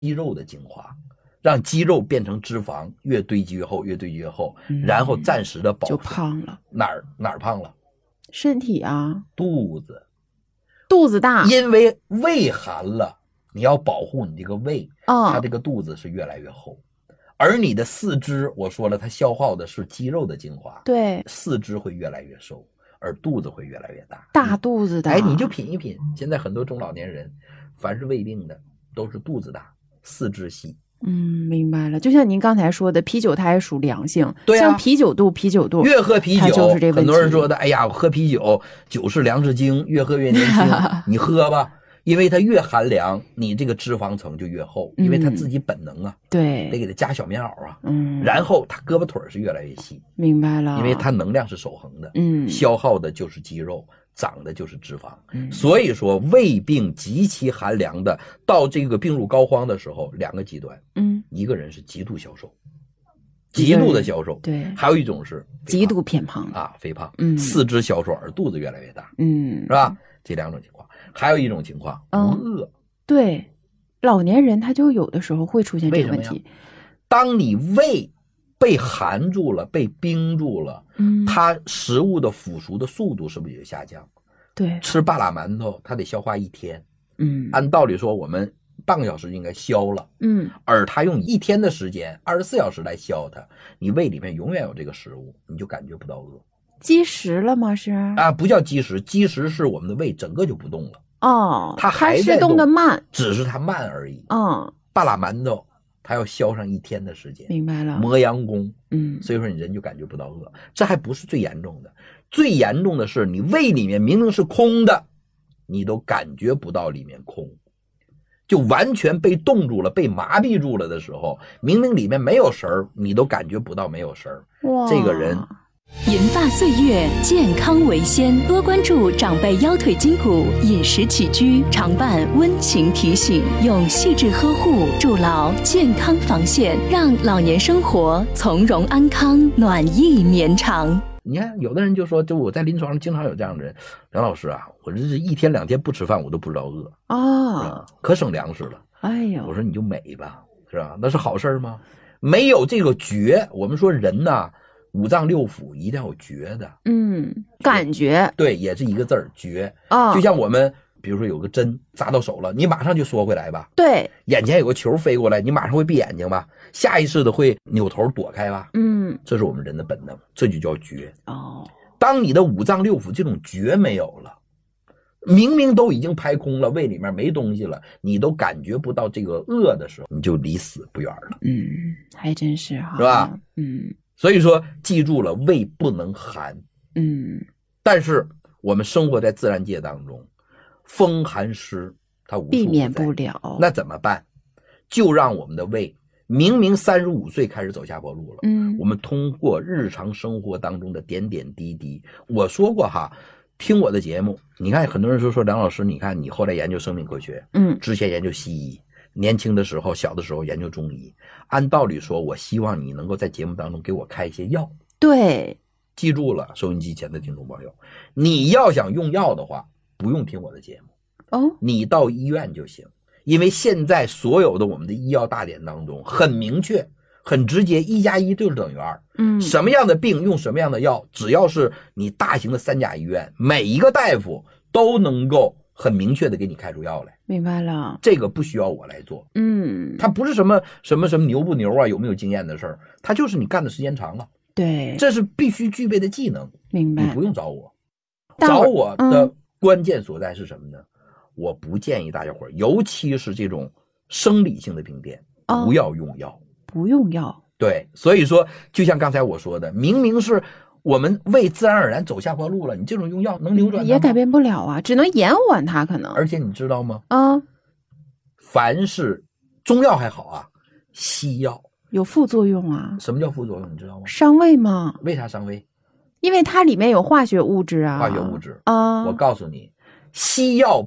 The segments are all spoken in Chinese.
肉的精华，让肌肉变成脂肪，越堆积越厚，越堆积越厚，然后暂时的保就胖了。 哪儿胖了？ 身体啊， 肚子大， 因为胃寒了，你要保护你这个胃，它这个肚子是越来越厚。而你的四肢，我说了，它消耗的是肌肉的精华， 对， 四肢会越来越瘦，而肚子会越来越大， 大肚子的。 哎，你就品一品，现在很多中老年人，凡是胃病的，都是肚子大，四肢细。 明白了。就像您刚才说的，啤酒它也属凉性， 对啊， 像啤酒肚， 越喝啤酒， 就是这问题。 很多人说的，哎呀，我喝啤酒，酒是粮食精，越喝越年轻。你喝吧。因为它越寒凉，你这个脂肪层就越厚，因为它自己本能啊， 对， 得给它加小棉袄啊，然后它胳膊腿是越来越细， 明白了， 因为它能量是守恒的，消耗的就是肌肉，长的就是脂肪，所以说胃病极其寒凉的，到这个病入膏肓的时候，两个极端，一个人是极度消瘦，极度的消瘦， 对， 还有一种是极度偏胖啊，肥胖，四肢消瘦而肚子越来越大，是吧？这两种情况。还有一种情况，不饿。 对，老年人他就有的时候会出现这个问题。 当你胃被寒住了，被冰住了，它食物的腐熟的速度是不是也下降？ 对， 吃半拉馒头，它得消化1天。按道理说，我们半个小时应该消了。而它用1天的时间，24小时来消它，你胃里面永远有这个食物，你就感觉不到饿。 积食了吗？是啊，不叫积食，积食是我们的胃整个就不动了。它还在动的慢， 只是它慢而已。半拉馒头它要消上1天的时间， 明白了。 磨洋工，所以说你人就感觉不到饿。这还不是最严重的，最严重的是你胃里面明明是空的，你都感觉不到里面空，就完全被冻住了，被麻痹住了的时候，明明里面没有食儿，你都感觉不到没有食儿。这个人。 银发岁月，健康为先，多关注长辈腰腿筋骨、饮食起居，常伴温情提醒，用细致呵护筑牢健康防线，让老年生活从容安康、暖意绵长。 你看，有的人就说，就我在临床上经常有这样的人，梁老师啊，我这是1天2天不吃饭，我都不知道饿啊，可省粮食了。 哎呀， 我说你就美吧，是吧？那是好事吗？没有这个觉，我们说人呐。5脏6腑一定要有觉的， 感觉， 对，也是一个字儿，觉。就像我们比如说有个针扎到手了，你马上就缩回来吧， 对， 眼前有个球飞过来，你马上会闭眼睛吧，下意识的会扭头躲开吧，这是我们人的本能，这就叫觉。当你的5脏6腑这种觉没有了，明明都已经排空了，胃里面没东西了，你都感觉不到这个饿的时候，你就离死不远了。 还真是哈， 是吧？所以说记住了，胃不能寒。但是我们生活在自然界当中，风寒湿它无处不在， 避免不了。 那怎么办？就让我们的胃明明35岁开始走下坡路了，我们通过日常生活当中的点点滴滴，我说过哈，听我的节目，你看很多人说梁老师，你看你后来研究生命科学，之前研究西医，年轻的时候小的时候研究中医，按道理说我希望你能够在节目当中给我开一些药。 对， 记住了，收音机前的听众朋友，你要想用药的话，不用听我的节目，你到医院就行。因为现在所有的我们的医药大典当中很明确很直接，1+1就是等于2。什么样的病用什么样的药，只要是你大型的3甲医院，每一个大夫都能够很明确的给你开出药来。 明白了， 这个不需要我来做。它不是什么牛不牛啊，有没有经验的事儿，它就是你干的时间长了。 对， 这是必须具备的技能。 明白， 你不用找我，找我的关键所在是什么呢？我不建议大家伙，尤其是这种生理性的病变，不要用药， 不用药。 对，所以说就像刚才我说的，明明是我们胃自然而然走下坡路了，你这种用药能扭转它吗？ 也改变不了啊，只能延缓它可能。 而且你知道吗？凡是中药还好啊，西药有副作用啊。 什么叫副作用？你知道吗？ 伤胃吗？ 为啥伤胃？ 因为它里面有化学物质啊。 化学物质啊，我告诉你，西药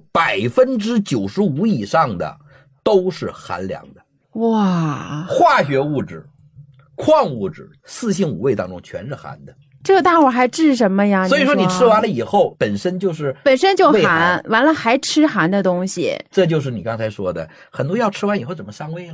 95%以上的都是寒凉的。 哇， 化学物质、矿物质、4性5味当中全是寒的。 这大伙还治什么呀？ 所以说你吃完了以后本身就寒，完了还吃寒的东西， 这就是你刚才说的很多药吃完以后怎么伤胃了。